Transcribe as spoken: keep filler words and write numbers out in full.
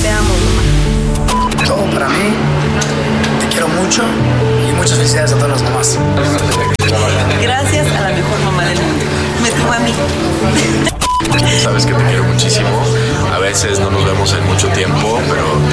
Te amo, mamá. Todo para mí. Te quiero mucho y muchas felicidades a todas las mamás. Gracias a la mejor mamá del mundo. Me tuvo a mí. Sabes que te quiero muchísimo. A veces no nos vemos en mucho tiempo, pero